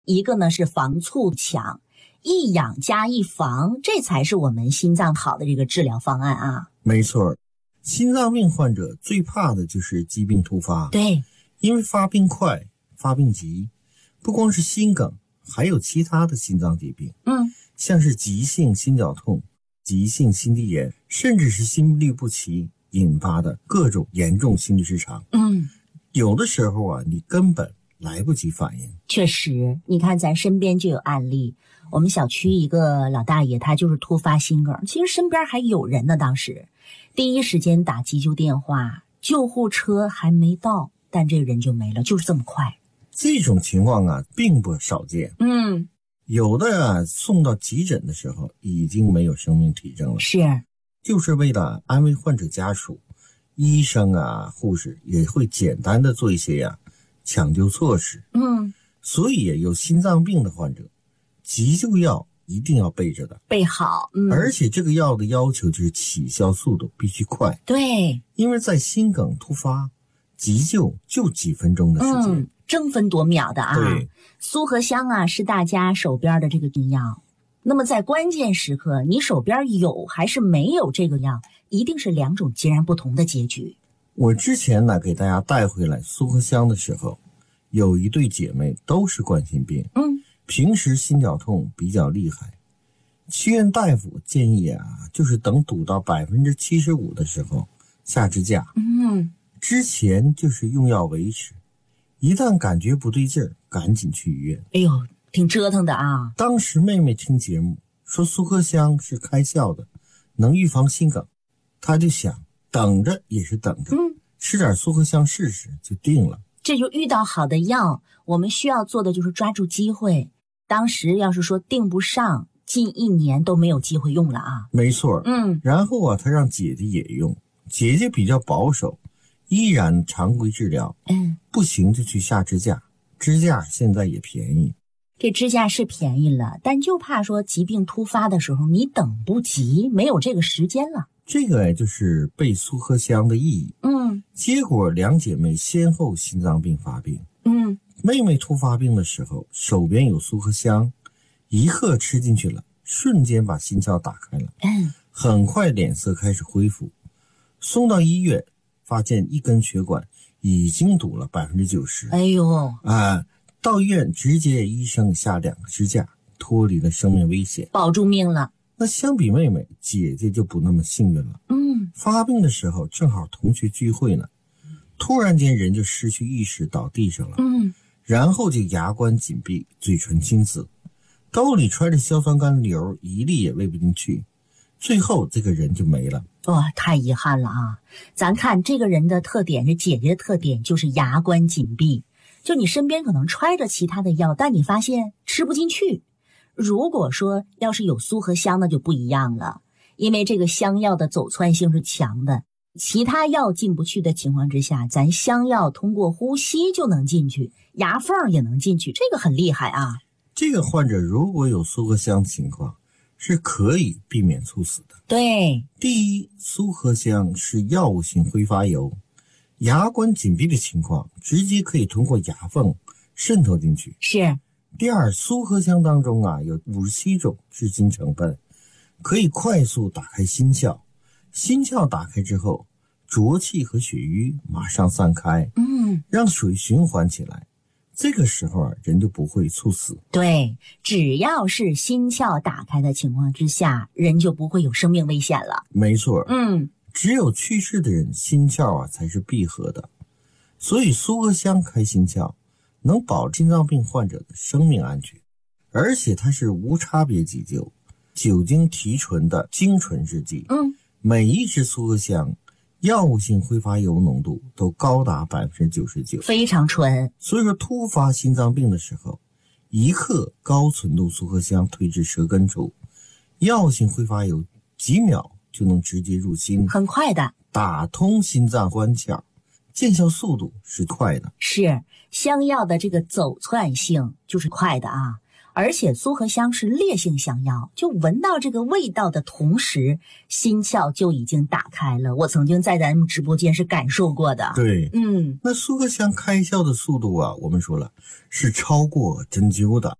一个呢是防猝强，一养加一防，这才是我们心脏好的这个治疗方案啊。 没错，心脏病患者最怕的就是疾病突发。 对， 因为发病快、发病急，不光是心梗，还有其他的心脏疾病，像是急性心绞痛、急性心肌炎，甚至是心律不齐引发的各种严重心律失常。有的时候啊，你根本来不及反应。 确实，你看咱身边就有案例，我们小区一个老大爷，他就是突发心梗，其实身边还有人呢，当时第一时间打急救电话，救护车还没到，但这个人就没了，就是这么快。 这种情况啊，并不少见。有的啊，送到急诊的时候已经没有生命体征了。 是， 就是为了安慰患者家属，医生啊、护士也会简单的做一些抢救措施。所以有心脏病的患者，急救药一定要备着的， 备好。 而且这个药的要求就是起效速度必须快。 对， 因为在心梗突发，急救就几分钟的时间， 争分夺秒的啊。 对， 苏合香啊是大家手边的这个药，那么在关键时刻，你手边有还是没有这个药，一定是两种截然不同的结局。 我之前呢给大家带回来苏合香的时候，有一对姐妹都是冠心病，平时心绞痛比较厉害，去院大夫建议就是等堵到75%的时候下支架。之前就是用药维持，一旦感觉不对劲儿，赶紧去医院。 哎呦，挺折腾的啊。 当时妹妹听节目说苏合香是开效的，能预防心梗，她就想等着也是等着，吃点苏合香试试就定了。 这就遇到好的药，我们需要做的就是抓住机会。当时要是说定不上，近1年都没有机会用了啊。 没错，然后她让姐姐也用，姐姐比较保守，依然常规治疗，不行就去下支架，支架现在也便宜。 这支架是便宜了，但就怕说疾病突发的时候你等不及，没有这个时间了。 这个就是备苏合香的意义。结果两姐妹先后心脏病发病。妹妹突发病的时候手边有苏合香，一刻吃进去了，瞬间把心跳打开了，很快脸色开始恢复。送到医院发现一根血管已经堵了90%。 哎呦到医院直接医生下2个支架，脱离了生命危险， 保住命了。 那相比妹妹，姐姐就不那么幸运了。发病的时候正好同学聚会呢，突然间人就失去意识倒地上了。然后就牙关紧闭，嘴唇青紫，兜里揣着硝酸甘流，一粒也喂不进去，最后这个人就没了。 太遗憾了啊。咱看这个人的特点，是姐姐的特点就是牙关紧闭，就你身边可能揣着其他的药，但你发现吃不进去。如果说要是有苏合香，那就不一样了，因为这个香药的走窜性是强的，其他药进不去的情况之下，咱香药通过呼吸就能进去，牙缝也能进去，这个很厉害啊。 这个患者如果有苏合香情况，是可以避免猝死的。 对， 第一，苏合香是药物性挥发油，牙关紧闭的情况直接可以通过牙缝渗透进去。 是。 第二，苏合香当中有57种至今成分，可以快速打开心窍，心窍打开之后，浊气和血瘀马上散开，让水循环起来，这个时候人就不会猝死。 对，只要是心窍打开的情况之下，人就不会有生命危险了。 没错，只有去世的人心窍才是闭合的，所以苏合香开心窍能保心脏病患者的生命安全，而且它是无差别急救，酒精提纯的精纯制剂。每一支苏合香药物性挥发油浓度都高达99%， 非常纯。 所以说突发心脏病的时候，一克高纯度苏合香推至舌根处，药物性挥发油几秒就能直接入心， 很快的打通心脏关窍，见效速度是快的。 是，香药的这个走窜性就是快的啊， 而且苏合香是烈性香药，就闻到这个味道的同时，心窍就已经打开了。我曾经在咱们直播间是感受过的。 对，那苏合香开窍的速度啊，我们说了是超过针灸的。